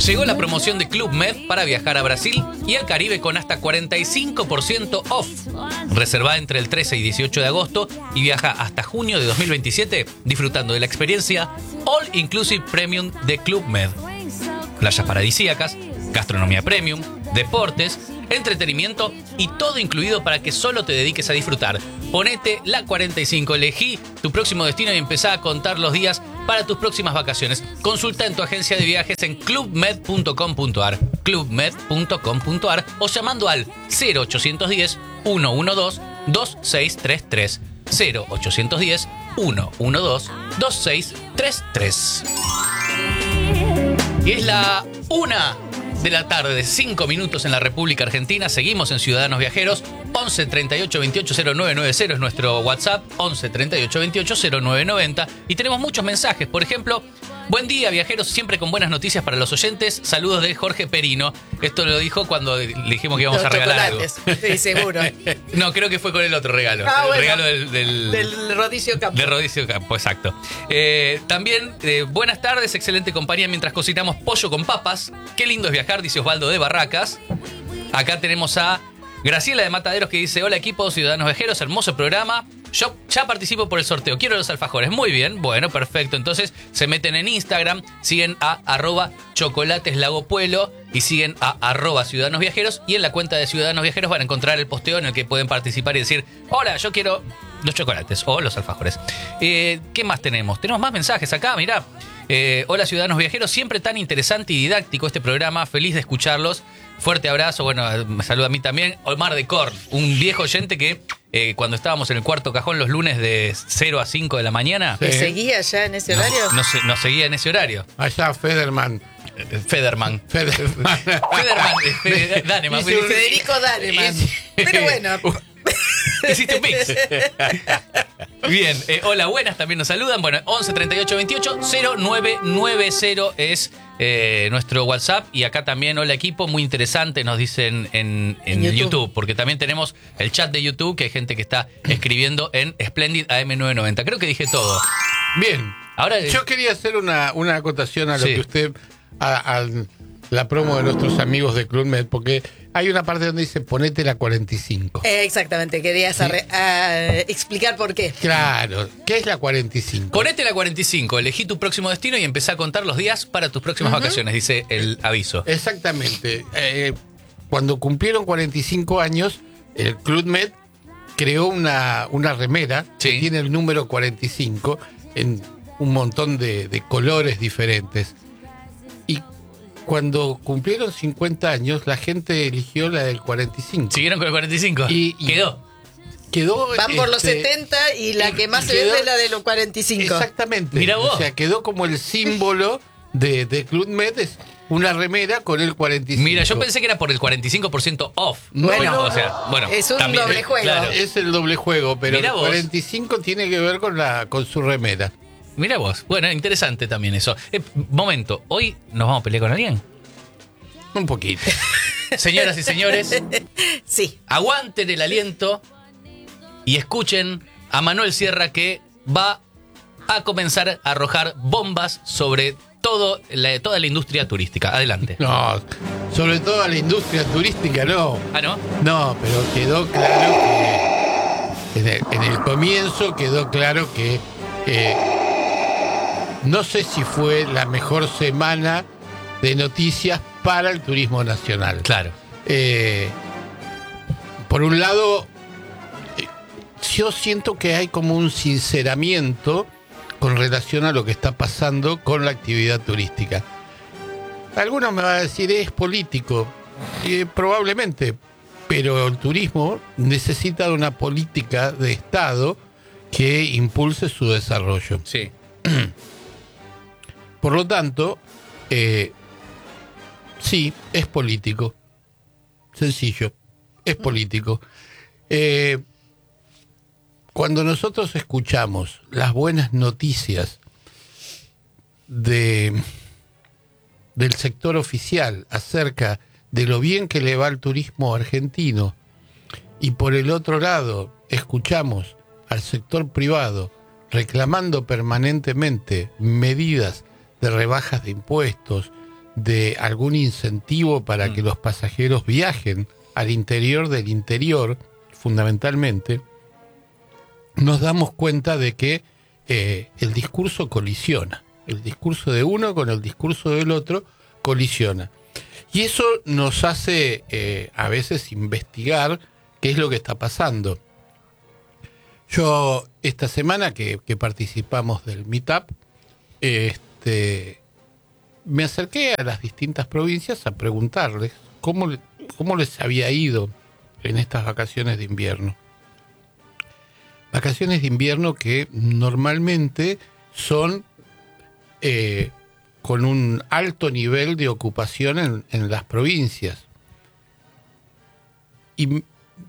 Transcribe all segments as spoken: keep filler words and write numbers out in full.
Llegó la promoción de Club Med para viajar a Brasil y al Caribe con hasta cuarenta y cinco por ciento off. Reserva entre el trece y dieciocho de agosto y viaja hasta junio de dos mil veintisiete disfrutando de la experiencia All Inclusive Premium de Club Med. Playas paradisíacas, gastronomía premium, deportes, entretenimiento y todo incluido para que solo te dediques a disfrutar. Ponete la cuarenta y cinco, elegí tu próximo destino y empezá a contar los días para tus próximas vacaciones. Consulta en tu agencia de viajes en club med punto com punto a r, club med punto com punto a r o llamando al cero ochocientos diez, ciento doce, dos seis tres tres, cero ochocientos diez, ciento doce, dos seis tres tres. Y es la una de la tarde, cinco minutos en la República Argentina. Seguimos en Ciudadanos Viajeros. once treinta y ocho veintiocho cero nueve noventa es nuestro WhatsApp. once treinta y ocho veintiocho cero nueve noventa. Y tenemos muchos mensajes. Por ejemplo, buen día, viajeros, siempre con buenas noticias para los oyentes. Saludos de Jorge Perino. Esto lo dijo cuando le dijimos que íbamos los a regalar algo. Sí, seguro. No, creo que fue con el otro regalo. Ah, el bueno, regalo del, del, del Rodicio Campo. De Rodicio Campo, exacto. Eh, también, eh, buenas tardes, excelente compañía mientras cocinamos pollo con papas. Qué lindo es viajar, dice Osvaldo de Barracas. Acá tenemos a Graciela de Mataderos que dice: hola equipo Ciudadanos Viajeros, hermoso programa. Yo ya participo por el sorteo, quiero los alfajores. Muy bien, bueno, perfecto. Entonces se meten en Instagram, siguen a arroba chocolateslagopuelo y siguen a arroba Ciudadanos Viajeros. Y en la cuenta de Ciudadanos Viajeros van a encontrar el posteo en el que pueden participar y decir: hola, yo quiero los chocolates o los alfajores. Eh, ¿Qué más tenemos? Tenemos más mensajes acá, mirá. Eh, hola Ciudadanos Viajeros, siempre tan interesante y didáctico este programa, feliz de escucharlos. Fuerte abrazo, bueno, me saluda a mí también. Omar de Cor, un viejo oyente que eh, cuando estábamos en el cuarto cajón los lunes de cero a cinco de la mañana... ¿Te seguía ya en ese horario? Nos, nos, nos seguía en ese horario. Allá, Federman. Federman. Federman. Federman. Feder, Daneman. Federico Daneman. Pero bueno... Hiciste un mix. Bien, eh, hola, buenas, también nos saludan. Bueno, once treinta y ocho veintiocho cero nueve noventa es eh, nuestro WhatsApp. Y acá también, hola equipo, muy interesante, nos dicen en, en, en YouTube. YouTube, porque también tenemos el chat de YouTube, que hay gente que está escribiendo en Splendid A M novecientos noventa. Creo que dije todo. Bien. Ahora, yo quería hacer una, una acotación a lo sí. que usted... A, a la promo de nuestros amigos de Club Med, porque hay una parte donde dice ponete la cuarenta y cinco. Eh, exactamente, querías ¿sí? arre, uh, explicar por qué. Claro, ¿qué es la cuarenta y cinco? Ponete la cuarenta y cinco, elegí tu próximo destino y empezá a contar los días para tus próximas uh-huh. vacaciones, dice el aviso. Exactamente. Eh, cuando cumplieron cuarenta y cinco años, el Club Med creó una, una remera sí. que tiene el número cuarenta y cinco en un montón de, de colores diferentes. Y cuando cumplieron cincuenta años, la gente eligió la del cuarenta y cinco. ¿Siguieron con el cuarenta y cinco? Y, y quedó. Quedó. Van por este, los setenta y la que más quedó, se vende es la de los cuarenta y cinco. Exactamente. Mira vos. O sea, quedó como el símbolo de, de Club Med, es una remera con el cuarenta y cinco. Mira, yo pensé que era por el cuarenta y cinco por ciento off. Bueno, bueno, o sea, bueno, es un también, doble juego. Claro. Es el doble juego, pero Mirá el vos. cuarenta y cinco tiene que ver con, la, con su remera. Mira vos. Bueno, interesante también eso. Eh, momento, ¿hoy nos vamos a pelear con alguien? Un poquito. Señoras y señores, sí. Aguanten el aliento y escuchen a Manuel Sierra, que va a comenzar a arrojar bombas sobre todo la, toda la industria turística. Adelante. No, sobre todo a la industria turística no. ¿Ah, no? No, pero quedó claro que en el, en el comienzo quedó claro que eh, no sé si fue la mejor semana de noticias para el turismo nacional. Claro. Eh, por un lado, eh, yo siento que hay como un sinceramiento con relación a lo que está pasando con la actividad turística. Algunos me van a decir, es político. Eh, probablemente, pero el turismo necesita de una política de Estado que impulse su desarrollo. Sí. Por lo tanto, eh, sí, es político. Sencillo, es político. Eh, cuando nosotros escuchamos las buenas noticias de, del sector oficial acerca de lo bien que le va al turismo argentino, y por el otro lado escuchamos al sector privado reclamando permanentemente medidas de rebajas de impuestos, de algún incentivo para Mm. que los pasajeros viajen al interior del interior, fundamentalmente, nos damos cuenta de que eh, el discurso colisiona. El discurso de uno con el discurso del otro colisiona. Y eso nos hace eh, a veces investigar qué es lo que está pasando. Yo, esta semana que, que participamos del Meetup, este, me acerqué a las distintas provincias a preguntarles cómo, le- cómo les había ido en estas vacaciones de invierno. Vacaciones de invierno que normalmente son eh, con un alto nivel de ocupación en, en las provincias. Y m-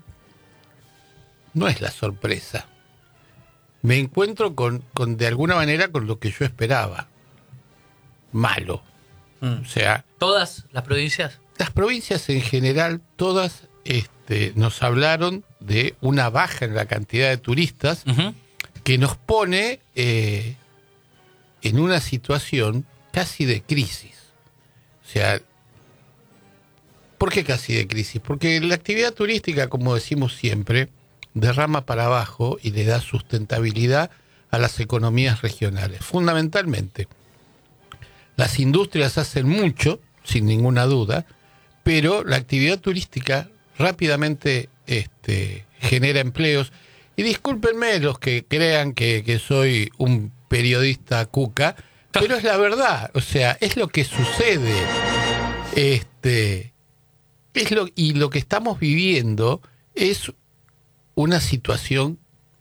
no es la sorpresa. Me encuentro con, con, de alguna manera, con lo que yo esperaba. Malo. Mm. O sea, ¿Todas las provincias? las provincias en general, todas este, nos hablaron de una baja en la cantidad de turistas Ujú. que nos pone eh, en una situación casi de crisis. O sea, ¿por qué casi de crisis? Porque la actividad turística, como decimos siempre, derrama para abajo y le da sustentabilidad a las economías regionales. Fundamentalmente, las industrias hacen mucho, sin ninguna duda, pero la actividad turística rápidamente este, genera empleos. Y discúlpenme los que crean que, que soy un periodista cuca, pero es la verdad, o sea, es lo que sucede. Este, es lo, y lo que estamos viviendo es una situación,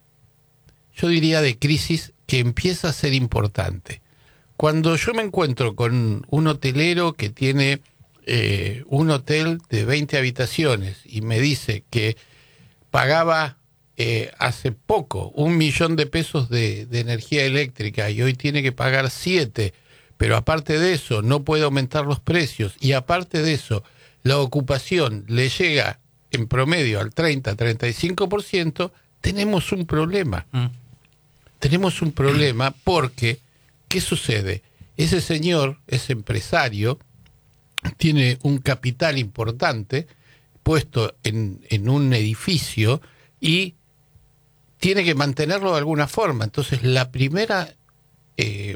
yo diría, de crisis que empieza a ser importante. Cuando yo me encuentro con un hotelero que tiene eh, un hotel de veinte habitaciones y me dice que pagaba eh, hace poco un millón de pesos de, de energía eléctrica y hoy tiene que pagar siete, pero aparte de eso no puede aumentar los precios y aparte de eso la ocupación le llega en promedio al treinta a treinta y cinco por ciento, tenemos un problema. Mm. Tenemos un problema porque, ¿qué sucede? Ese señor, ese empresario, tiene un capital importante puesto en, en un edificio y tiene que mantenerlo de alguna forma. Entonces, la primera, eh,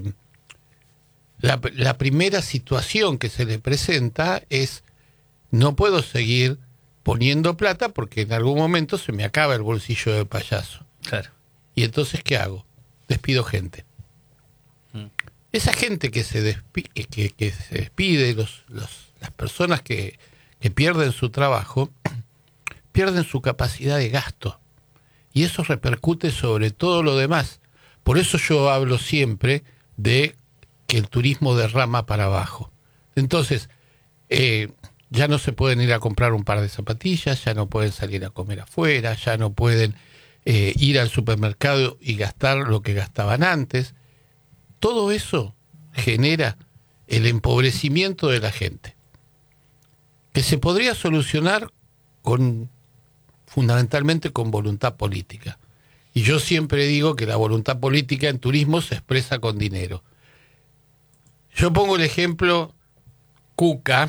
la, la primera situación que se le presenta es: no puedo seguir poniendo plata porque en algún momento se me acaba el bolsillo de payaso. Claro. Y entonces, ¿qué hago? Despido gente. Mm. Esa gente que se, despi- que, que- que se despide, los, los, las personas que, que pierden su trabajo, pierden su capacidad de gasto. Y eso repercute sobre todo lo demás. Por eso yo hablo siempre de que el turismo derrama para abajo. Entonces, eh, ya no se pueden ir a comprar un par de zapatillas, ya no pueden salir a comer afuera, ya no pueden eh, ir al supermercado y gastar lo que gastaban antes. Todo eso genera el empobrecimiento de la gente, que se podría solucionar con, fundamentalmente con voluntad política. Y yo siempre digo que la voluntad política en turismo se expresa con dinero. Yo pongo el ejemplo cuca,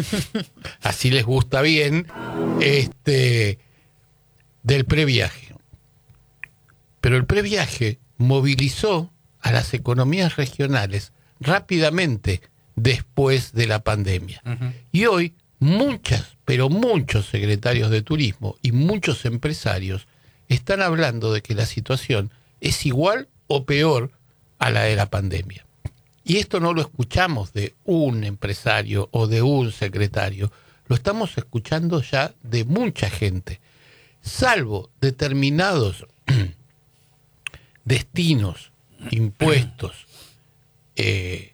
así les gusta bien, este, del previaje. Pero el previaje movilizó a las economías regionales rápidamente después de la pandemia. Ujú. Y hoy muchas, pero muchos secretarios de turismo y muchos empresarios están hablando de que la situación es igual o peor a la de la pandemia. Y esto no lo escuchamos de un empresario o de un secretario, lo estamos escuchando ya de mucha gente, salvo determinados destinos, impuestos, eh,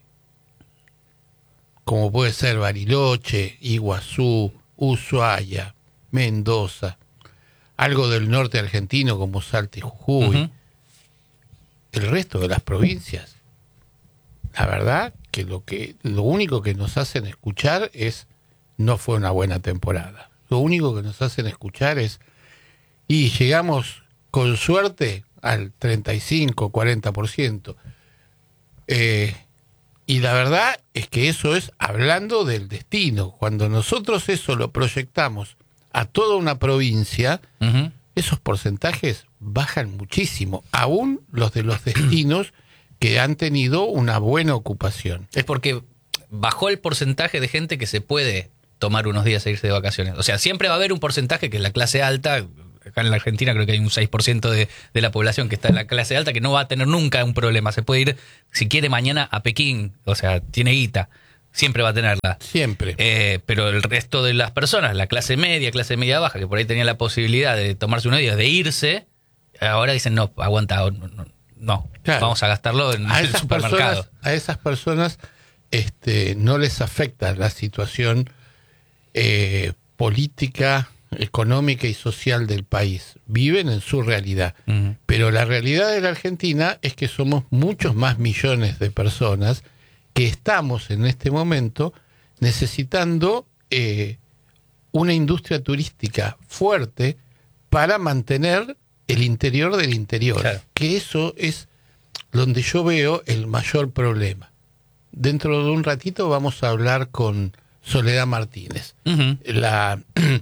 como puede ser Bariloche, Iguazú, Ushuaia, Mendoza, algo del norte argentino como Salta y Jujuy, Ujú. el resto de las provincias. La verdad que lo que lo único que nos hacen escuchar es: no fue una buena temporada. Lo único que nos hacen escuchar es: y llegamos con suerte al treinta y cinco, cuarenta por ciento. Eh, Y la verdad es que eso es hablando del destino. Cuando nosotros eso lo proyectamos a toda una provincia, uh-huh. esos porcentajes bajan muchísimo, aún los de los destinos que han tenido una buena ocupación. Es porque bajó el porcentaje de gente que se puede tomar unos días e irse de vacaciones. O sea, siempre va a haber un porcentaje que es la clase alta. Acá en la Argentina creo que hay un seis por ciento de, de la población que está en la clase alta que no va a tener nunca un problema. Se puede ir, si quiere, mañana a Pekín. O sea, tiene guita. Siempre va a tenerla. Siempre. Eh, pero el resto de las personas, la clase media, clase media baja, que por ahí tenía la posibilidad de tomarse unos días, de irse, ahora dicen, no, aguanta, no, no, no claro. vamos a gastarlo en a el esas supermercado. Personas, a esas personas este, no les afecta la situación eh, política, económica y social del país. Viven en su realidad. Uh-huh. Pero la realidad de la Argentina es que somos muchos más millones de personas que estamos en este momento necesitando eh, una industria turística fuerte para mantener el interior del interior. Claro. Que eso es donde yo veo el mayor problema. Dentro de un ratito vamos a hablar con Soledad Martínez, uh-huh. la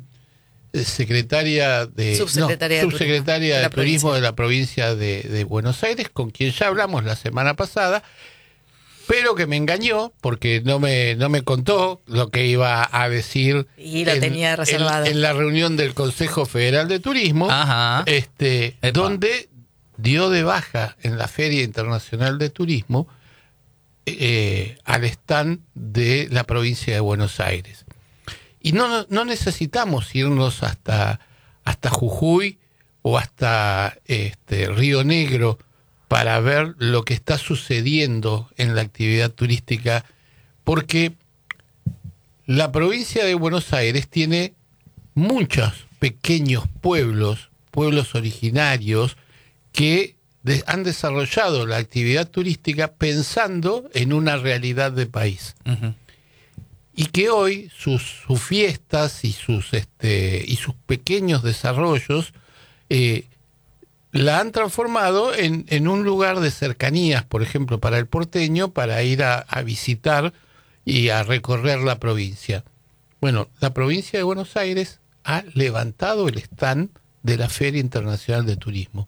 secretaria de subsecretaria, no, de, subsecretaria turismo, de Turismo de la provincia de, de Buenos Aires, con quien ya hablamos la semana pasada, pero que me engañó porque no me no me contó lo que iba a decir y lo en, tenía reservado en, en la reunión del Consejo Federal de Turismo, Ajá. este Epa. donde dio de baja en la Feria Internacional de Turismo eh, al stand de la provincia de Buenos Aires. Y no, no necesitamos irnos hasta, hasta Jujuy o hasta este, Río Negro para ver lo que está sucediendo en la actividad turística, porque la provincia de Buenos Aires tiene muchos pequeños pueblos, pueblos originarios, que de, han desarrollado la actividad turística pensando en una realidad de país. Uh-huh. Y que hoy sus, sus fiestas y sus, este, y sus pequeños desarrollos eh, la han transformado en, en un lugar de cercanías, por ejemplo, para el porteño, para ir a, a visitar y a recorrer la provincia. Bueno, la provincia de Buenos Aires ha levantado el stand de la Feria Internacional de Turismo.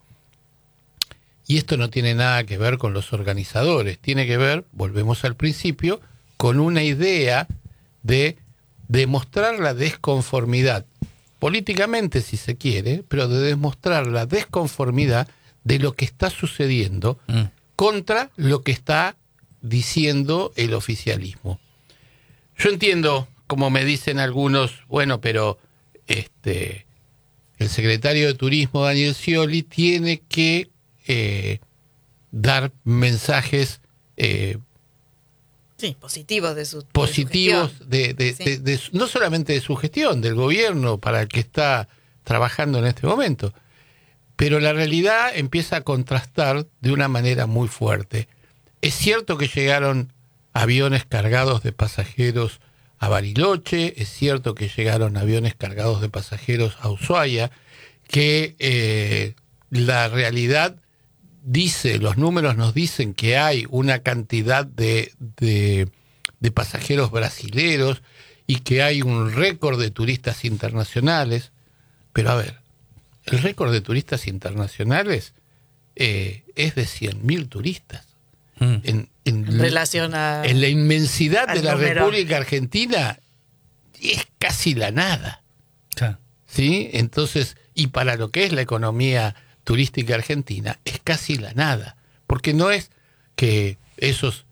Y esto no tiene nada que ver con los organizadores, tiene que ver, volvemos al principio, con una idea de demostrar la desconformidad, políticamente si se quiere, pero de demostrar la desconformidad de lo que está sucediendo mm. contra lo que está diciendo el oficialismo. Yo entiendo, como me dicen algunos, bueno, pero este el secretario de Turismo, Daniel Scioli, tiene que eh, dar mensajes eh, sí, positivos de su positivos de, de, de, sí. de, de, de no solamente de su gestión, del gobierno para el que está trabajando en este momento, pero la realidad empieza a contrastar de una manera muy fuerte. Es cierto que llegaron aviones cargados de pasajeros a Bariloche, es cierto que llegaron aviones cargados de pasajeros a Ushuaia, que eh, la realidad dice, los números nos dicen que hay una cantidad de, de, de pasajeros brasileros y que hay un récord de turistas internacionales. Pero a ver, el récord de turistas internacionales eh, es de cien mil turistas. Mm. En, en, en relación a... En la inmensidad de la número. República Argentina es casi la nada. Sí. ¿Sí? Entonces, y para lo que es la economía turística argentina es casi la nada, porque no es que esos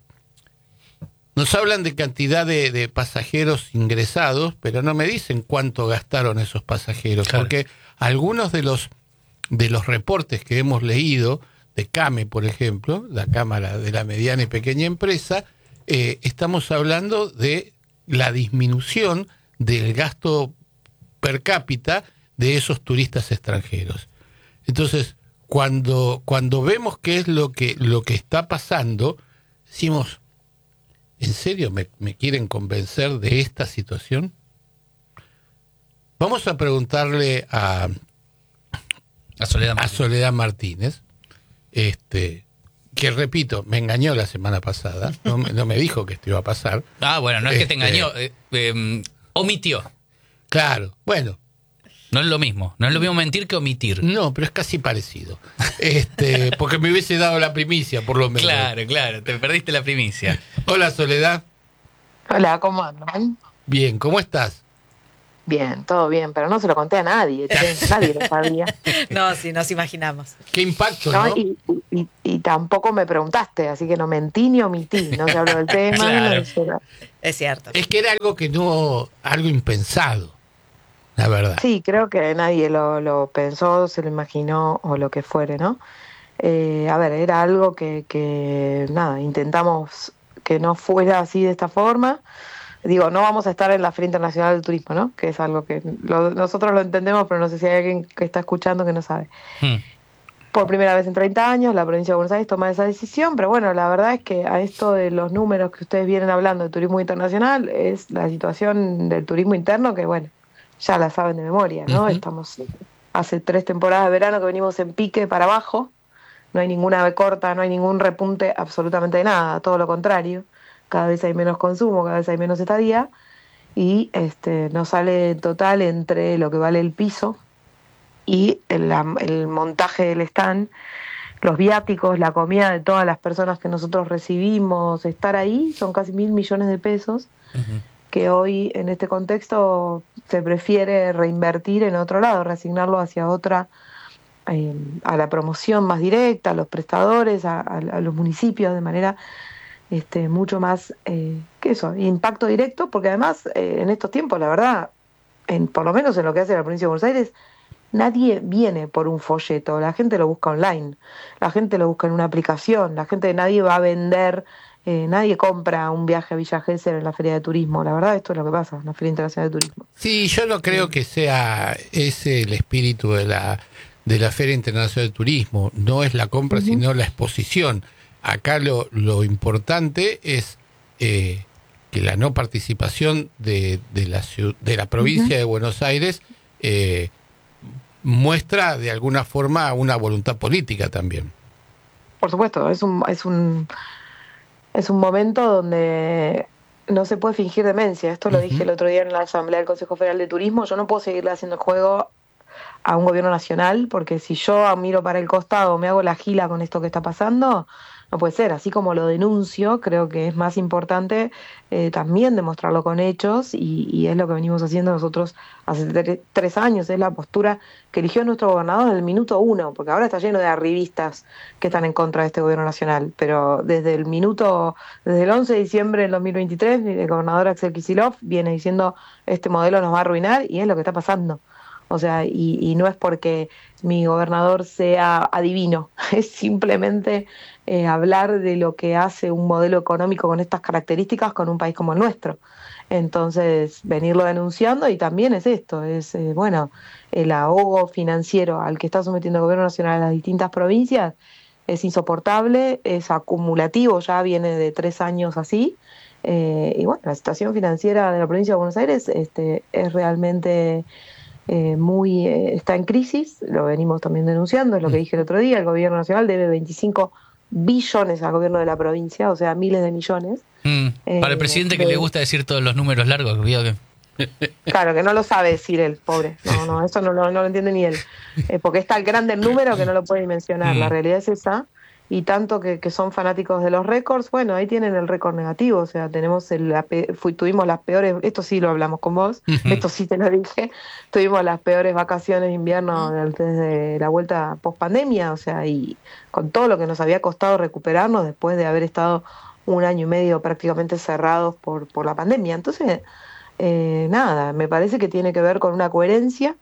nos hablan de cantidad de, de pasajeros ingresados, pero no me dicen cuánto gastaron esos pasajeros, claro. Porque algunos de los de los reportes que hemos leído de CAME, por ejemplo, la Cámara de la Mediana y Pequeña Empresa, eh, estamos hablando de la disminución del gasto per cápita de esos turistas extranjeros. Entonces, cuando, cuando vemos qué es lo que, lo que está pasando, decimos, ¿en serio me, me quieren convencer de esta situación? Vamos a preguntarle a, a, Soledad, a Soledad Martínez, este, que repito, me engañó la semana pasada, no, me- no me dijo que esto iba a pasar. Ah, bueno, no es que te Este, engañó, eh, eh, omitió. Claro, bueno, No es lo mismo. No es lo mismo mentir que omitir. no, pero es casi parecido. Este, porque me hubiese dado la primicia, por lo menos. Claro, claro, te perdiste la primicia. Hola, Soledad. Hola, ¿cómo andan? Bien, ¿cómo estás? Bien, todo bien, pero no se lo conté a nadie, che, nadie lo sabía. No, sí, nos imaginamos. Qué impacto, ¿No? ¿no? Y, y, y tampoco me preguntaste, así que no mentí ni omití, no se habló del tema. Claro. no se- Es cierto. Es que era algo que no, algo impensado, la verdad. Sí, creo que nadie lo, lo pensó, se lo imaginó o lo que fuere, ¿no? Eh, a ver, era algo que, que, nada, intentamos que no fuera así de esta forma. Digo, no vamos a estar en la Feria Internacional del Turismo, ¿no? Que es algo que lo- nosotros lo entendemos, pero no sé si hay alguien que está escuchando que no sabe. Hmm. Por primera vez en treinta años, la provincia de Buenos Aires toma esa decisión, pero bueno, la verdad es que a esto de los números que ustedes vienen hablando de turismo internacional, es la situación del turismo interno que, bueno, ya la saben de memoria, ¿no? Ujú. Estamos hace tres temporadas de verano que venimos en pique para abajo, no hay ninguna ave corta, no hay ningún repunte absolutamente de nada, todo lo contrario, cada vez hay menos consumo, cada vez hay menos estadía, y este nos sale total entre lo que vale el piso y el, la- el montaje del stand, los viáticos, la comida de todas las personas que nosotros recibimos, estar ahí, son casi mil millones de pesos, Ujú. que hoy en este contexto se prefiere reinvertir en otro lado, reasignarlo hacia otra, eh, a la promoción más directa, a los prestadores, a, a- a los municipios de manera este, mucho más eh, que eso, impacto directo, porque además eh, en estos tiempos, la verdad, en, por lo menos en lo que hace la provincia de Buenos Aires, nadie viene por un folleto, la gente lo busca online, la gente lo busca en una aplicación, la gente, nadie va a vender, eh, nadie compra un viaje a Villa Gesell en la Feria de Turismo, la verdad esto es lo que pasa en la Feria Internacional de Turismo. Sí, yo no creo que sea ese el espíritu de la, de la Feria Internacional de Turismo. No es la compra, Ujú. sino la exposición. Acá lo, lo importante es eh, que la no participación de, de, la, ciu- de la provincia de Buenos Aires eh, muestra de alguna forma una voluntad política también. Por supuesto, es un, es un, es un momento donde no se puede fingir demencia. Esto lo Ujú. dije el otro día en la Asamblea del Consejo Federal de Turismo. Yo no puedo seguirle haciendo juego a un gobierno nacional, porque si yo miro para el costado, me hago la gila con esto que está pasando, no puede ser. Así como lo denuncio, creo que es más importante eh, también demostrarlo con hechos, y, y es lo que venimos haciendo nosotros hace tre- tres años. Es la postura que eligió nuestro gobernador en el minuto uno, porque ahora está lleno de arribistas que están en contra de este gobierno nacional, pero desde el minuto, desde el once de diciembre del dos mil veintitrés, el gobernador Axel Kicillof viene diciendo este modelo nos va a arruinar, y es lo que está pasando. O sea, y, y no es porque mi gobernador sea adivino, es simplemente eh, hablar de lo que hace un modelo económico con estas características con un país como el nuestro. Entonces, venirlo denunciando, y también es esto, es, eh, bueno, el ahogo financiero al que está sometiendo el gobierno nacional a las distintas provincias es insoportable, es acumulativo, ya viene de tres años así. Eh, y bueno, la situación financiera de la provincia de Buenos Aires este, es realmente eh, muy eh, está en crisis, lo venimos también denunciando, es lo que dije el otro día, el gobierno nacional debe veinticinco billones al gobierno de la provincia, o sea, miles de millones. Mm, Para el Eh, presidente que de- le gusta decir todos los números largos, vio que- Claro, que no lo sabe decir él, pobre. No, no, eso no, lo- no lo entiende ni él. Eh, porque es tan grande el número que no lo puede dimensionar. La Mm. realidad es esa. Y tanto que, que son fanáticos de los récords, bueno, ahí tienen el récord negativo. O sea, tenemos el, la pe- fui- tuvimos las peores, esto sí lo hablamos con vos, Ujú. esto sí te lo dije, tuvimos las peores vacaciones de invierno desde la vuelta post pandemia. O sea, y con todo lo que nos había costado recuperarnos después de haber estado un año y medio prácticamente cerrados por, por la pandemia. Entonces, eh, nada, me parece que tiene que ver con una coherencia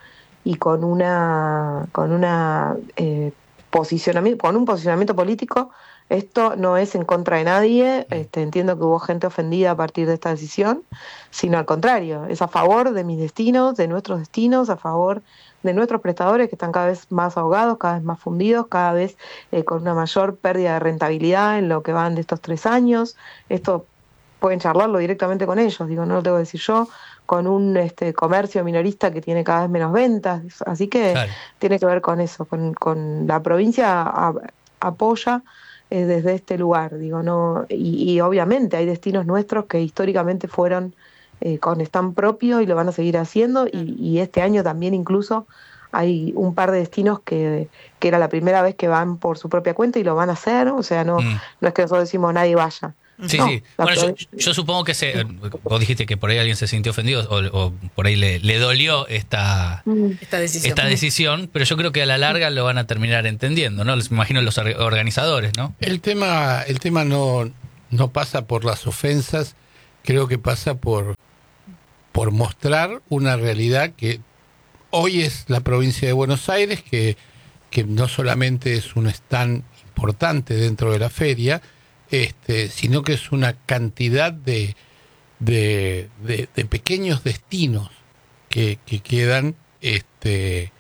y con una con una eh, posicionamiento, con un posicionamiento político. Esto no es en contra de nadie, este, entiendo que hubo gente ofendida a partir de esta decisión, sino al contrario, es a favor de mis destinos, de nuestros destinos, a favor de nuestros prestadores que están cada vez más ahogados, cada vez más fundidos, cada vez eh, con una mayor pérdida de rentabilidad en lo que van de estos tres años. Esto pueden charlarlo directamente con ellos, digo, no lo tengo que decir yo, con un este, comercio minorista que tiene cada vez menos ventas, así que Claro. tiene que ver con eso, con, con la provincia a- apoya eh, desde este lugar, digo, no, y, y obviamente hay destinos nuestros que históricamente fueron eh, con stand propio y lo van a seguir haciendo, y, y este año también incluso hay un par de destinos que, que era la primera vez que van por su propia cuenta y lo van a hacer, o sea, no, Mm. no es que nosotros decimos nadie vaya. Sí, No, sí. la Bueno, yo, provincia- yo supongo que se, vos dijiste que por ahí alguien se sintió ofendido o, o por ahí le, le dolió esta, Mm. Esta decisión. esta decisión, pero yo creo que a la larga lo van a terminar entendiendo, ¿no? Les imagino los or- organizadores, ¿no? El tema, el tema no, no pasa por las ofensas, creo que pasa por, por mostrar una realidad que hoy es la provincia de Buenos Aires, que, que no solamente es un stand importante dentro de la feria, este, sino que es una cantidad de, de, de, de pequeños destinos que, que quedan este,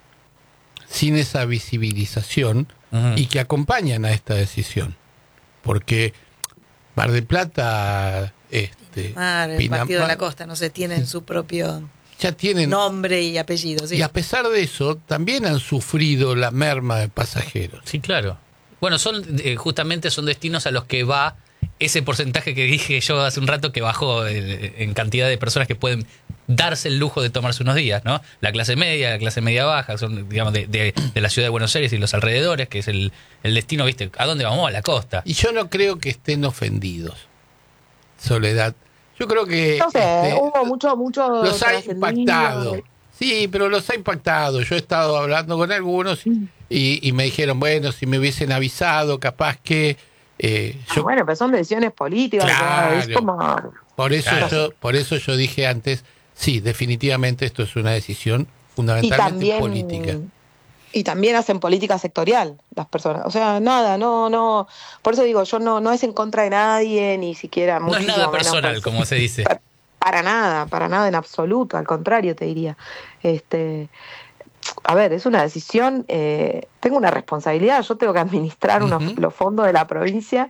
sin esa visibilización Ujú. y que acompañan a esta decisión. Porque Mar del Plata, este, Ah, el Pinamar, Partido de la Costa, no sé, tienen su propio ya tienen... nombre y apellido. Sí. Y a pesar de eso, también han sufrido la merma de pasajeros. Sí, claro. Bueno, son eh, justamente son destinos a los que va ese porcentaje que dije yo hace un rato que bajó eh, en cantidad de personas que pueden darse el lujo de tomarse unos días, ¿no? La clase media, la clase media baja, son, digamos, de, de, de la ciudad de Buenos Aires y los alrededores, que es el, el destino, ¿viste? ¿A dónde vamos? A la costa. Y yo no creo que estén ofendidos, Soledad. Yo creo que No sé, este, hubo mucho, mucho los ha trascendido. impactado. Sí, pero los ha impactado. Yo he estado hablando con algunos y, y me dijeron, bueno, si me hubiesen avisado, capaz que... eh, Ah, yo, bueno, pero son decisiones políticas, Claro. es como... por, eso Claro. yo, por eso yo dije antes, sí, definitivamente esto es una decisión Y fundamentalmente también, política. y también hacen política sectorial las personas. O sea, nada, no, no. Por eso digo, yo no, no es en contra de nadie, ni siquiera No es muchísimo nada menos personal, por- como se dice. pa- Para nada, para nada en absoluto, al contrario te diría. Este, a ver, es una decisión, eh, tengo una responsabilidad, yo tengo que administrar unos, Ujú. los fondos de la provincia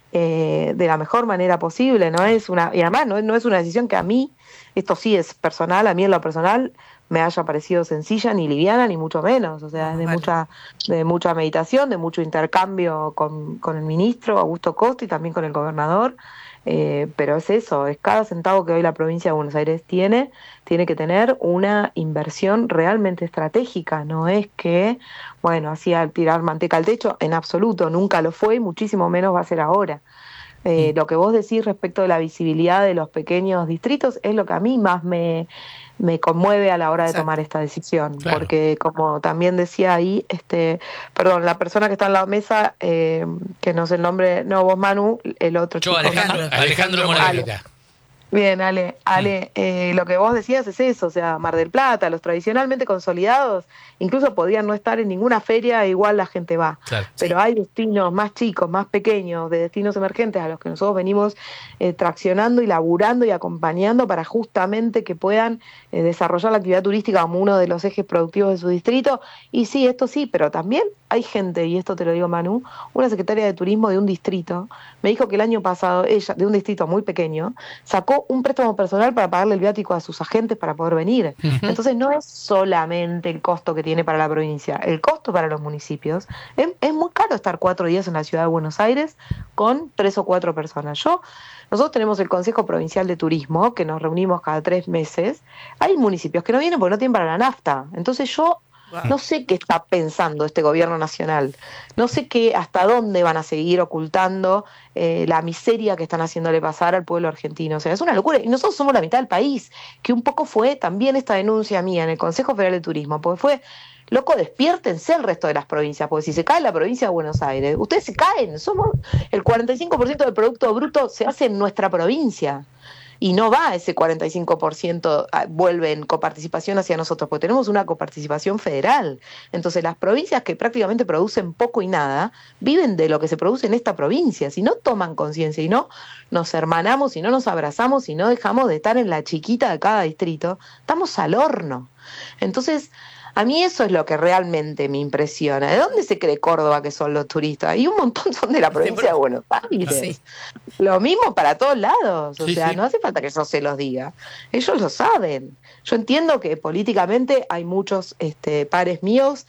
eh, de la mejor manera posible, no es una, y además no, es- no es una decisión que a mí, esto sí es personal, a mí en lo personal me haya parecido sencilla, ni liviana, ni mucho menos, o sea, Ah, de vale. mucha, de mucha meditación, de mucho intercambio con, con el ministro Augusto Costa y también con el gobernador. Eh, pero es eso, es cada centavo que hoy la provincia de Buenos Aires tiene, tiene que tener una inversión realmente estratégica, no es que, bueno, hacía tirar manteca al techo, en absoluto, nunca lo fue y muchísimo menos va a ser ahora. Eh, lo que vos decís respecto de la visibilidad de los pequeños distritos es lo que a mí más me, me conmueve a la hora de Exacto. tomar esta decisión, Claro. porque como también decía ahí, este, perdón, la persona que está en la mesa, eh, que no sé el nombre, no vos Manu, el otro Yo, chico. Alejandro, Alejandro. Alejandro Moreira. Bien, Ale, Ale, eh, lo que vos decías es eso, o sea, Mar del Plata, los tradicionalmente consolidados, incluso podían no estar en ninguna feria, igual la gente va. Claro. Pero hay destinos más chicos, más pequeños, de destinos emergentes a los que nosotros venimos eh, traccionando y laburando y acompañando para justamente que puedan eh, desarrollar la actividad turística como uno de los ejes productivos de su distrito. Y sí, esto sí, pero también hay gente, y esto te lo digo Manu, una secretaria de turismo de un distrito, me dijo que el año pasado ella, de un distrito muy pequeño, sacó un préstamo personal para pagarle el viático a sus agentes para poder venir. Entonces no es solamente el costo que tiene para la provincia, el costo para los municipios. Es, es muy caro estar cuatro días en la ciudad de Buenos Aires con tres o cuatro personas. Yo, nosotros tenemos el Consejo Provincial de Turismo, que nos reunimos cada tres meses. Hay municipios que no vienen porque no tienen para la nafta. Entonces yo Wow. no sé qué está pensando este gobierno nacional. No sé qué, hasta dónde van a seguir ocultando eh, la miseria que están haciéndole pasar al pueblo argentino. O sea, es una locura. Y nosotros somos la mitad del país, que un poco fue también esta denuncia mía en el Consejo Federal de Turismo, porque fue, loco, despiértense el resto de las provincias, porque si se cae la provincia de Buenos Aires, ustedes se caen. Somos el cuarenta y cinco por ciento del Producto Bruto se hace en nuestra provincia. Y no va ese cuarenta y cinco por ciento, a- vuelve en coparticipación hacia nosotros, porque tenemos una coparticipación federal. Entonces las provincias que prácticamente producen poco y nada, viven de lo que se produce en esta provincia. Si no toman conciencia y no nos hermanamos, y no nos abrazamos, y no dejamos de estar en la chiquita de cada distrito, estamos al horno. Entonces, a mí eso es lo que realmente me impresiona. ¿De dónde se cree Córdoba que son los turistas? Y un montón son de la provincia de Buenos Aires. Sí. Lo mismo para todos lados, o Sí, sea, sí. no hace falta que yo se los diga, ellos lo saben. Yo entiendo que políticamente hay muchos este, pares míos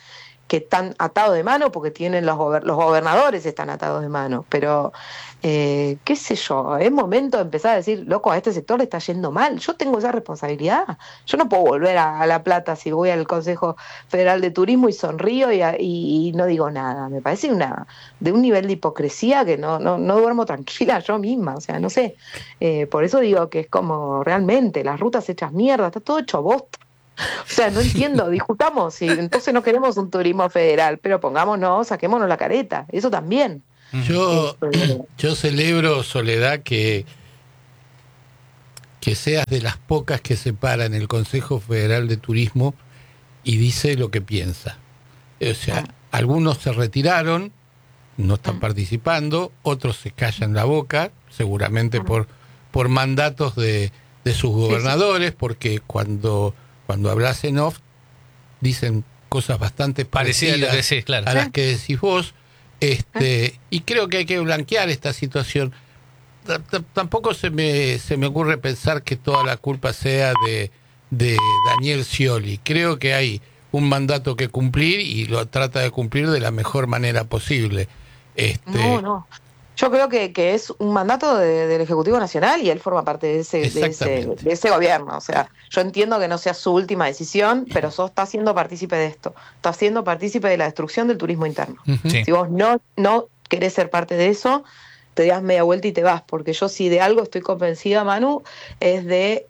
que están atados de mano porque tienen los, gober- los gobernadores están atados de mano, pero eh, qué sé yo, es momento de empezar a decir, loco, a este sector le está yendo mal, yo tengo esa responsabilidad, yo no puedo volver a, a La Plata si voy al Consejo Federal de Turismo y sonrío y, a, y, y no digo nada, me parece una de un nivel de hipocresía que no, no, no duermo tranquila yo misma, o sea, no sé, eh, por eso digo que es como realmente las rutas hechas mierda, está todo hecho bosta. O sea, no entiendo, discutamos, y entonces no queremos un turismo federal, pero pongámonos, saquémonos la careta, eso también. Yo, yo celebro, Soledad, que, que seas de las pocas que se para en el Consejo Federal de Turismo y dice lo que piensa. O sea, ah. algunos se retiraron, no están ah. participando, otros se callan la boca, seguramente ah. por, por mandatos de, de sus gobernadores, sí, sí. porque cuando... Cuando hablas en off, dicen cosas bastante parecidas a, lo que decís, claro. a las que decís vos. Este, y creo que hay que blanquear esta situación. T- t- tampoco se me, se me ocurre pensar que toda la culpa sea de, de Daniel Scioli. Creo que hay un mandato que cumplir y lo trata de cumplir de la mejor manera posible. Este, no, no. Yo creo que, que es un mandato de, del Ejecutivo Nacional y él forma parte de ese, de, ese, de ese gobierno. O sea, yo entiendo que no sea su última decisión, pero sos está siendo partícipe de esto. Está siendo partícipe de la destrucción del turismo interno. Sí. Si vos no, no querés ser parte de eso, te das media vuelta y te vas. Porque yo si de algo estoy convencida, Manu, es de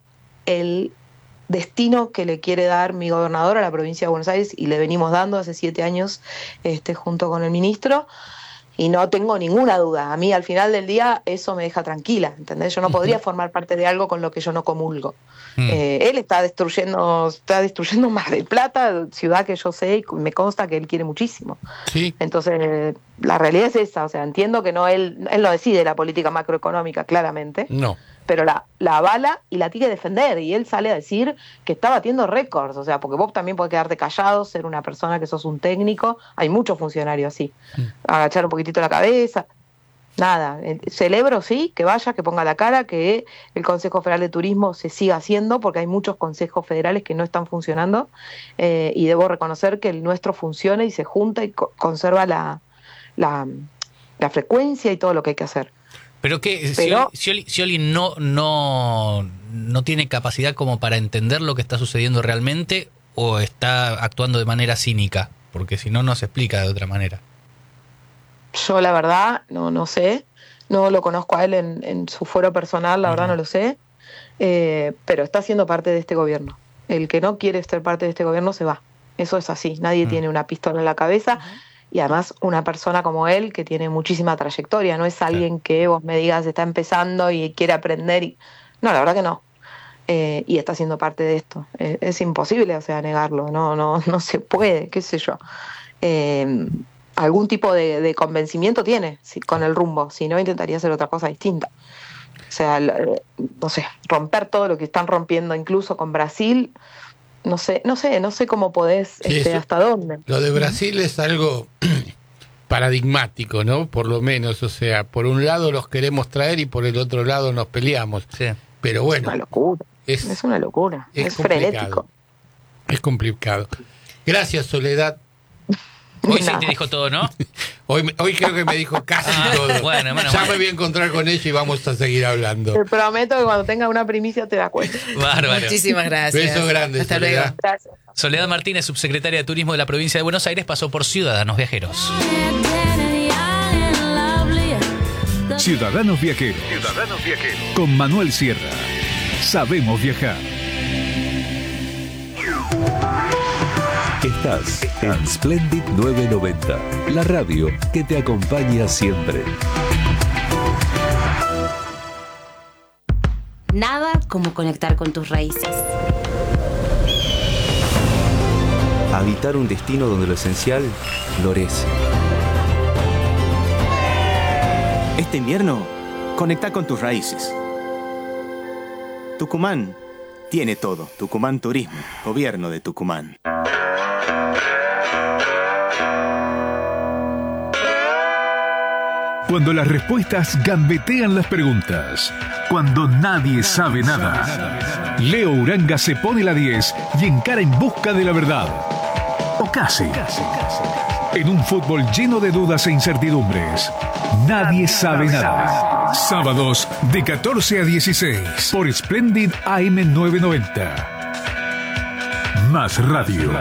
el destino que le quiere dar mi gobernador a la provincia de Buenos Aires y le venimos dando hace siete años este, junto con el ministro. Y no tengo ninguna duda. A mí, al final del día, eso me deja tranquila, ¿entendés? Yo no podría formar parte de algo con lo que yo no comulgo. Mm. Eh, él está destruyendo está destruyendo Mar del Plata, ciudad que yo sé y me consta que él quiere muchísimo. Sí. Entonces, la realidad es esa. O sea, entiendo que no él, él no decide la política macroeconómica, claramente. No. Pero la, la avala y la tiene que defender. Y él sale a decir que está batiendo récords. O sea, porque vos también podés quedarte callado, ser una persona que sos un técnico. Hay muchos funcionarios así. Mm. Agachar un poquitito la cabeza. Nada. Celebro, sí, que vaya, que ponga la cara, que el Consejo Federal de Turismo se siga haciendo, porque hay muchos consejos federales que no están funcionando. Eh, y debo reconocer que el nuestro funciona y se junta y co- conserva la, la, la frecuencia y todo lo que hay que hacer. Pero que Pero, Scioli, Scioli no, no, no tiene capacidad como para entender lo que está sucediendo realmente o está actuando de manera cínica, porque si no, no se explica de otra manera. Yo la verdad no, no sé, no lo conozco a él en, en su fuero personal, la uh-huh. verdad no lo sé, eh, pero está siendo parte de este gobierno. El que no quiere ser parte de este gobierno se va, eso es así, nadie uh-huh. tiene una pistola en la cabeza. Uh-huh. Y además una persona como él que tiene muchísima trayectoria, no es alguien sí. que vos me digas está empezando y quiere aprender. Y... No, la verdad que no. Eh, y está siendo parte de esto. Eh, es imposible, o sea, negarlo. No, no, no se puede, qué sé yo. Eh, algún tipo de, de convencimiento tiene si, con el rumbo. Si no, intentaría hacer otra cosa distinta. O sea, eh, no sé, romper todo lo que están rompiendo, incluso con Brasil. No sé, no sé, no sé cómo podés, sí, este, eso, hasta dónde. Lo de Brasil es algo paradigmático, ¿no? Por lo menos, o sea, por un lado los queremos traer y por el otro lado nos peleamos. Sí. Pero bueno. Es una locura. Es, es una locura. Es, es frenético. Es complicado. Gracias, Soledad. Hoy sí te dijo todo, ¿no? Hoy, hoy creo que me dijo casi ah, todo. Bueno, bueno, ya bueno. me voy a encontrar con ella y vamos a seguir hablando. Te prometo que cuando tenga una primicia te das cuenta. Bárbaro. Muchísimas gracias. Beso grande. Hasta Soledad. luego. Gracias. Soledad Martínez, subsecretaria de Turismo de la provincia de Buenos Aires, pasó por Ciudadanos Viajeros. Ciudadanos Viajeros. Ciudadanos Viajeros. Con Manuel Sierra. Sabemos viajar. Estás en Splendid novecientos noventa, la radio que te acompaña siempre. Nada como conectar con tus raíces. Habitar un destino donde lo esencial florece. Este invierno, conecta con tus raíces. Tucumán tiene todo. Tucumán Turismo, Gobierno de Tucumán. Cuando las respuestas gambetean las preguntas. Cuando nadie sabe nada. Leo Uranga se pone la diez y encara en busca de la verdad. O casi. En un fútbol lleno de dudas e incertidumbres, nadie sabe nada. Sábados de catorce a dieciséis por Splendid A M novecientos noventa. Más radio.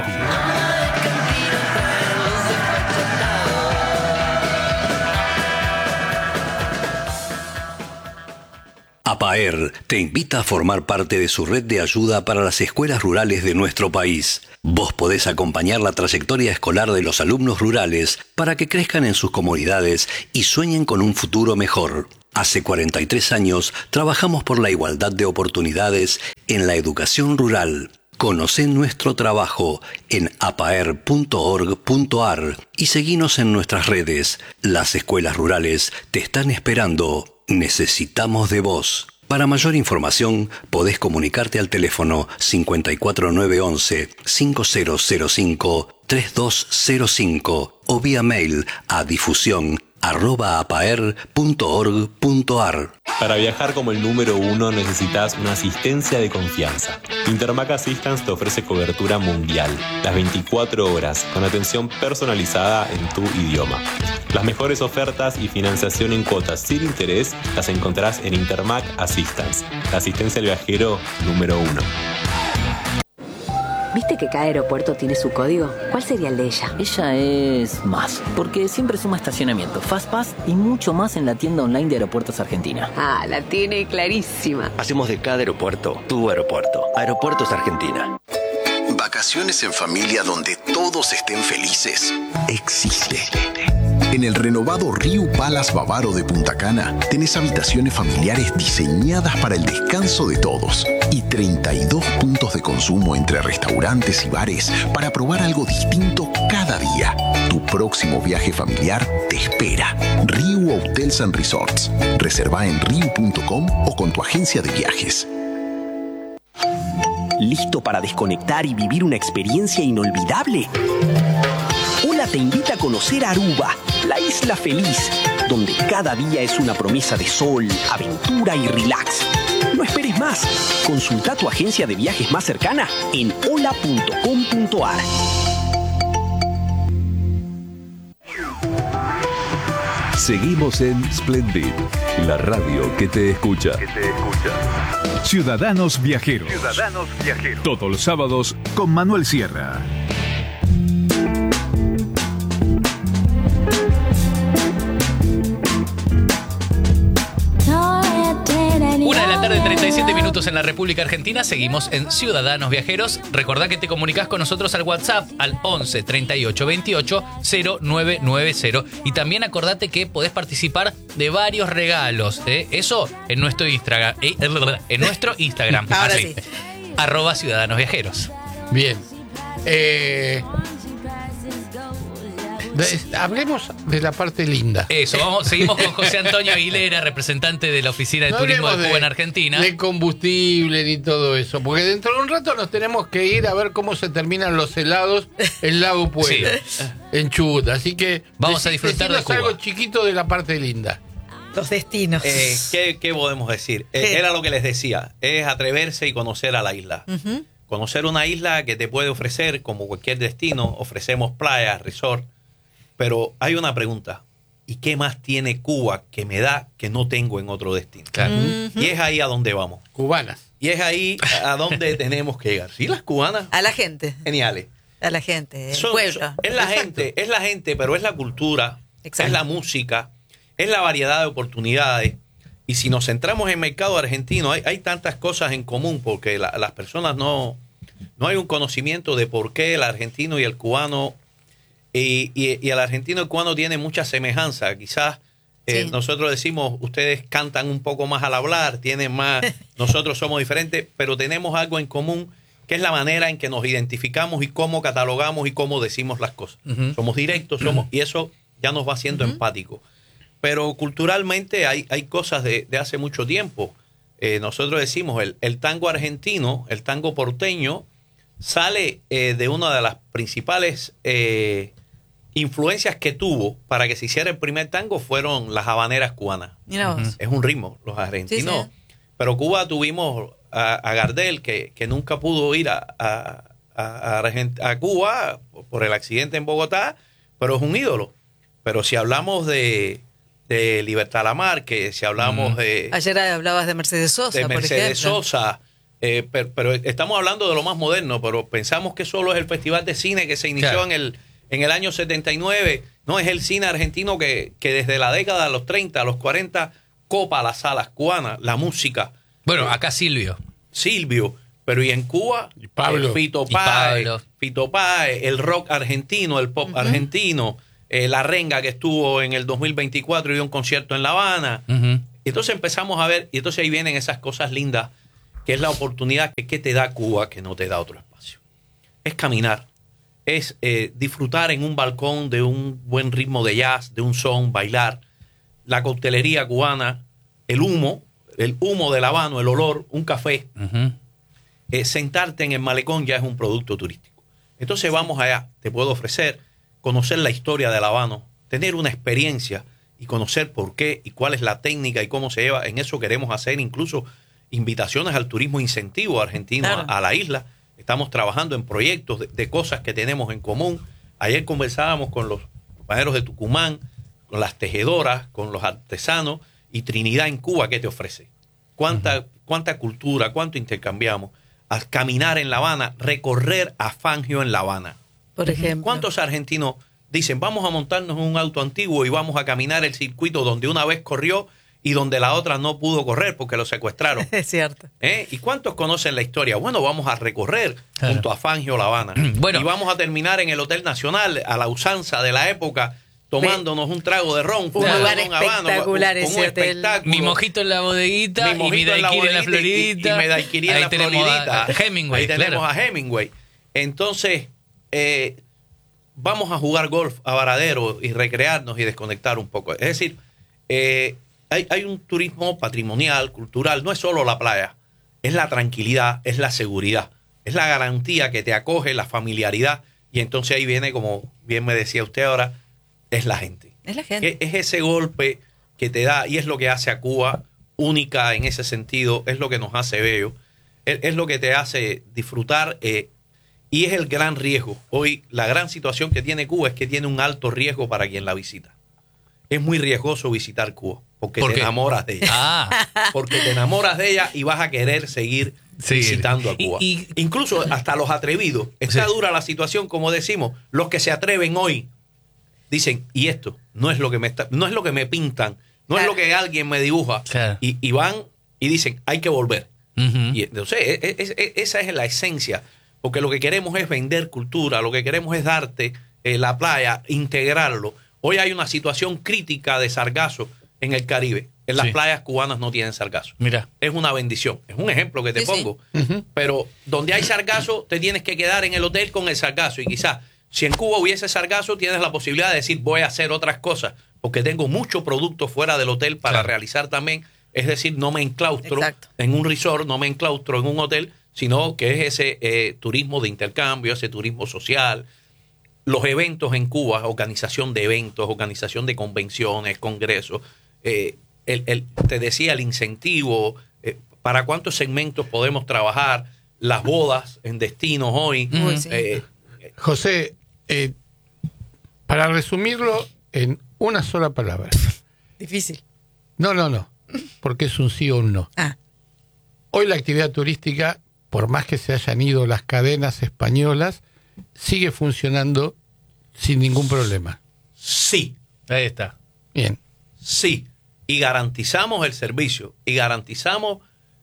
APAER te invita a formar parte de su red de ayuda para las escuelas rurales de nuestro país. Vos podés acompañar la trayectoria escolar de los alumnos rurales para que crezcan en sus comunidades y sueñen con un futuro mejor. Hace cuarenta y tres años trabajamos por la igualdad de oportunidades en la educación rural. Conocé nuestro trabajo en apaer punto org punto ar y seguinos en nuestras redes. Las escuelas rurales te están esperando. Necesitamos de vos. Para mayor información, podés comunicarte al teléfono cinco cuatro nueve once cinco cero cero cinco tres dos cero cinco o vía mail a difusión arroba apaer punto org punto ar. Para viajar como el número uno necesitas una asistencia de confianza. Intermac Assistance te ofrece cobertura mundial, las veinticuatro horas, con atención personalizada en tu idioma. Las mejores ofertas y financiación en cuotas sin interés las encontrarás en Intermac Assistance, la asistencia al viajero número uno. ¿Viste que cada aeropuerto tiene su código? ¿Cuál sería el de ella? Ella es más, porque siempre suma estacionamiento, FastPass y mucho más en la tienda online de Aeropuertos Argentina. Ah, la tiene clarísima. Hacemos de cada aeropuerto tu aeropuerto. Aeropuertos Argentina. Vacaciones en familia donde todos estén felices. Existe. En el renovado Riu Palace Bávaro de Punta Cana tenés habitaciones familiares diseñadas para el descanso de todos y treinta y dos puntos de consumo entre restaurantes y bares para probar algo distinto cada día. Tu próximo viaje familiar te espera. Riu Hotels and Resorts. Reserva en riu punto com o con tu agencia de viajes. ¿Listo para desconectar y vivir una experiencia inolvidable? Hola te invita a conocer Aruba, la isla feliz, donde cada día es una promesa de sol, aventura y relax. No esperes más. Consulta tu agencia de viajes más cercana en hola punto com punto ar. Seguimos en Splendid, la radio que te escucha. Que te escucha. Ciudadanos Viajeros. Ciudadanos Viajeros. Todos los sábados con Manuel Sierra. Una de la tarde, treinta y siete minutos en la República Argentina. Seguimos en Ciudadanos Viajeros. Recordá que te comunicás con nosotros al WhatsApp al once treinta y ocho veintiocho cero nueve nueve cero. Y también acordate que podés participar de varios regalos. ¿eh? Eso en nuestro Instagram. Eh, en nuestro Instagram. Ahora Así, sí. Arroba Ciudadanos Viajeros. Bien. Eh, de, hablemos de la parte linda. Eso, vamos, seguimos con José Antonio Aguilera, representante de la Oficina de No Turismo de hablemos Cuba en Argentina. De combustible ni todo eso, porque dentro de un rato nos tenemos que ir a ver cómo se terminan los helados en Lago Pueblo, Sí. en Chubut. Así que vamos a disfrutar de Cuba. algo chiquito de la parte linda. Los destinos. Eh, ¿qué, ¿Qué podemos decir? Eh, era lo que les decía, es atreverse y conocer a la isla. Uh-huh. Conocer una isla que te puede ofrecer, como cualquier destino, ofrecemos playas, resort, pero hay una pregunta, ¿y qué más tiene Cuba que me da que no tengo en otro destino? Claro. Uh-huh. Y es ahí a donde vamos. Cubanas. Y es ahí a donde tenemos que llegar. Sí, las cubanas. A la gente. Geniales. A la gente, el Son- pueblo. son- es la Exacto. gente, es la gente, pero es la cultura, Exacto. es la música, es la variedad de oportunidades. Y si nos centramos en el mercado argentino, hay, hay tantas cosas en común porque la- las personas no, no hay un conocimiento de por qué el argentino y el cubano, y, y- y el argentino y el cubano tienen mucha semejanza. Quizás eh, Sí. nosotros decimos, ustedes cantan un poco más al hablar, tienen más, nosotros somos diferentes, pero tenemos algo en común, que es la manera en que nos identificamos y cómo catalogamos y cómo decimos las cosas. Ujú. Somos directos, somos, y eso ya nos va haciendo empático. Pero culturalmente hay, hay cosas de, de hace mucho tiempo. Eh, nosotros decimos, el, el tango argentino, el tango porteño, sale eh, de una de las principales eh, influencias que tuvo para que se hiciera el primer tango, fueron las habaneras cubanas. Mira vos. Es un ritmo, los argentinos. Sí, sí. Pero Cuba tuvimos a, a Gardel, que, que nunca pudo ir a, a- a, a, a Cuba por el accidente en Bogotá, pero es un ídolo. Pero si hablamos de, de Libertad Lamarque, si hablamos mm. de... Ayer hablabas de Mercedes Sosa, de Mercedes por ejemplo. Sosa, eh, pero, pero estamos hablando de lo más moderno, pero pensamos que solo es el Festival de Cine que se inició claro. en el en el año setenta y nueve. No, es el cine argentino que, que desde la década de los treinta a los cuarenta copa las salas cubanas, la música. Bueno, acá Silvio. Silvio, pero y en Cuba, y Pablo. Eh, Fito Páez, Fito Páez, el rock argentino, el pop uh-huh. argentino, eh, la renga que estuvo en el dos mil veinticuatro y dio un concierto en La Habana. Uh-huh. Entonces empezamos a ver, y entonces ahí vienen esas cosas lindas, que es la oportunidad que, que te da Cuba que no te da otro espacio. Es caminar, es eh, disfrutar en un balcón de un buen ritmo de jazz, de un son, bailar, la coctelería cubana, el humo, el humo del habano, el olor, un café. Uh-huh. Eh, sentarte en el malecón ya es un producto turístico. Entonces vamos allá, te puedo ofrecer conocer la historia del habano, tener una experiencia y conocer por qué y cuál es la técnica y cómo se lleva. En eso queremos hacer incluso invitaciones al turismo incentivo argentino claro. a, a la isla. Estamos trabajando en proyectos de, de cosas que tenemos en común. Ayer conversábamos con los compañeros de Tucumán, con las tejedoras, con los artesanos, y Trinidad en Cuba, ¿qué te ofrece? ¿Cuánta, uh-huh. cuánta cultura, cuánto intercambiamos? A caminar en La Habana, recorrer a Fangio en La Habana. Por ejemplo. ¿Cuántos argentinos dicen, vamos a montarnos en un auto antiguo y vamos a caminar el circuito donde una vez corrió y donde la otra no pudo correr porque lo secuestraron? Es cierto. ¿Eh? ¿Y cuántos conocen la historia? Bueno, vamos a recorrer claro. junto a Fangio La Habana. Bueno. Y vamos a terminar en el Hotel Nacional, a la usanza de la época, tomándonos un trago de ron, un lugar un habano, espectacular con, con ese un hotel. Espectáculo. Mi mojito en la bodeguita Mi y mi daiquiri en la Floridita. Y, y mi daiquiri en la Floridita. A Hemingway, Ahí tenemos claro. a Hemingway. Entonces, eh, vamos a jugar golf a Varadero y recrearnos y desconectar un poco. Es decir, eh, hay, hay un turismo patrimonial, cultural. No es solo la playa, es la tranquilidad, es la seguridad, es la garantía que te acoge, la familiaridad. Y entonces ahí viene, como bien me decía usted ahora, es la gente. Es la gente. Es ese golpe que te da, y es lo que hace a Cuba única en ese sentido, es lo que nos hace bello, es, es lo que te hace disfrutar, eh, y es el gran riesgo. Hoy la gran situación que tiene Cuba es que tiene un alto riesgo para quien la visita. Es muy riesgoso visitar Cuba, porque ¿Por te qué? enamoras de ella. Ah. Porque te enamoras de ella y vas a querer seguir sí. visitando a Cuba. Y, y, Incluso hasta los atrevidos. Está sí. dura la situación, como decimos, los que se atreven hoy dicen, y esto no es lo que me está, no es lo que me pintan, no claro. es lo que alguien me dibuja, claro. y, y van y dicen, hay que volver. Uh-huh. Y entonces, es, es, es, esa es la esencia, porque lo que queremos es vender cultura, lo que queremos es darte eh, la playa, integrarlo. Hoy hay una situación crítica de sargazo en el Caribe. En las sí. playas cubanas no tienen sargazo. Mira. Es una bendición. Es un ejemplo que te sí, pongo. Sí. Uh-huh. Pero donde hay sargazo, te tienes que quedar en el hotel con el sargazo. Y quizás, si en Cuba hubiese sargazo, tienes la posibilidad de decir, voy a hacer otras cosas, porque tengo mucho producto fuera del hotel para claro. realizar también. Es decir, no me enclaustro Exacto. en un resort, no me enclaustro en un hotel, sino que es ese eh, turismo de intercambio, ese turismo social. Los eventos en Cuba, organización de eventos, organización de convenciones, congresos, eh, el, el, te decía el incentivo, eh, para cuántos segmentos podemos trabajar, las bodas en destinos hoy. Uy, sí. eh, José, eh, para resumirlo en una sola palabra. Difícil. No, no, no, porque es un sí o un no. Ah. Hoy la actividad turística, por más que se hayan ido las cadenas españolas, sigue funcionando sin ningún problema. Sí. Ahí está. Bien. Sí. Y garantizamos el servicio, y garantizamos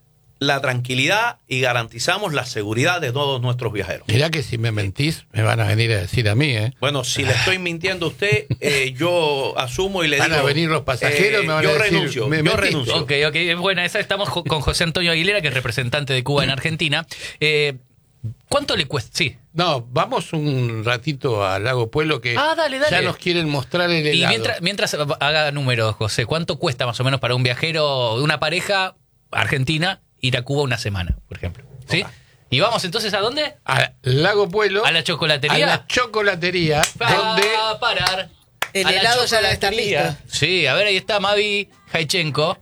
la tranquilidad, y garantizamos la seguridad de todos nuestros viajeros. Mirá que si me mentís, me van a venir a decir a mí, ¿eh? Bueno, si le estoy mintiendo a usted, eh, yo asumo y le van digo... Van a venir los pasajeros, eh, me van yo a decir... renuncio, me yo mentiste. renuncio. Ok, ok. Bueno, esa estamos con José Antonio Aguilera, que es representante de Cuba en Argentina. Eh, ¿Cuánto le cuesta? Sí. No, vamos un ratito al Lago Pueblo, que ah, dale, dale. ya nos quieren mostrar el helado. Y mientras, mientras haga números, José, ¿cuánto cuesta más o menos para un viajero, una pareja argentina, ir a Cuba una semana, por ejemplo? ¿Sí? Okay. ¿Y vamos entonces a dónde? Al Lago Pueblo. ¿A la chocolatería? A la chocolatería. Va donde a parar. El a helado ya está listo. Sí, a ver, ahí está Mavi Jaichenko.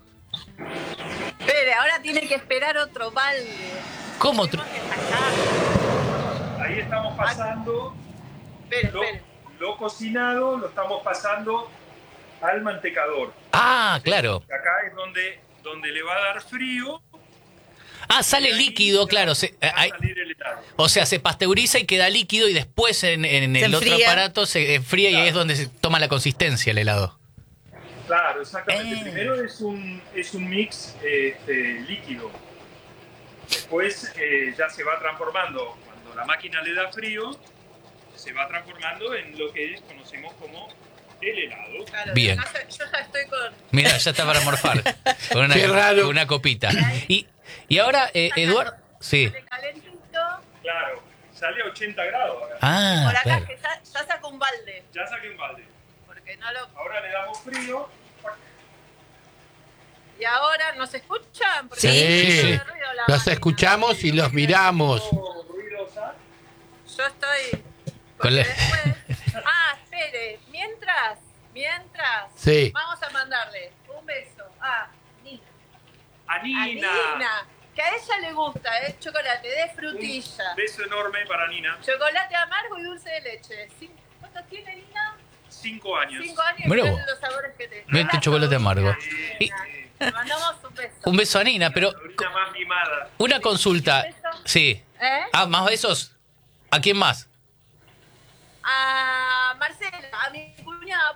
Espere, ahora tiene que esperar otro balde. ¿Cómo? Otro? ahí estamos pasando lo, lo cocinado, lo estamos pasando al mantecador. Ah, claro. Acá es donde, donde le va a dar frío. Ah, sale líquido, claro. Se, Va a hay- salir el helado. o sea, se pasteuriza y queda líquido y después en, en Se el otro enfría. aparato se enfría y ahí es donde se toma la consistencia el helado. Claro, exactamente. Eh. Primero es un, es un mix este, líquido. Después eh, ya se va transformando, cuando la máquina le da frío, se va transformando en lo que conocemos como el helado. Claro, Bien. acá yo ya estoy con... Mira, ya está para morfar. Con una, Qué raro. con una copita. Y, y ahora, eh, Eduardo... Sí. calentito. Claro, sale a ochenta grados acá. Ah, Por acá claro. que ya, ya saco un balde. Ya saqué un balde. Porque no lo... Ahora le damos frío. Y ahora, ¿nos escuchan? Porque Sí, hay sí. mucho ruido la Los máquina. escuchamos y los miramos. Ruidosa. Yo estoy... Con la- Ah, espere. Mientras, mientras... Sí. Vamos a mandarle un beso a Nina. A A Nina. Nina. Que a ella le gusta, ¿eh? Chocolate de frutilla. Un beso enorme para Nina. Chocolate amargo y dulce de leche. Cin- ¿Cuántos tiene Nina? Cinco años. Cinco años y Mirá miren vos. los sabores que te... Mira este chocolate amargo. Y- Le mandamos un beso. un beso a Nina, pero Nina más mimada. una consulta. Sí. ¿Eh? Ah, más besos. ¿A quién más? A Marcelo.